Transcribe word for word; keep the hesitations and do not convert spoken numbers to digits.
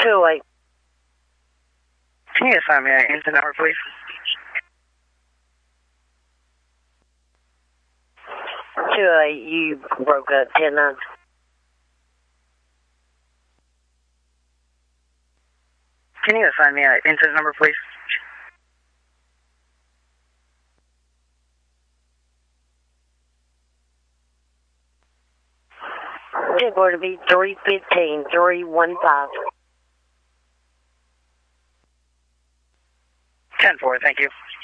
two eight. Can you assign me an incident number, please? two eight, you broke up. ten nine. Can you assign me an incident number, please? It's going to be three fifteen, three one five. ten four, thank you.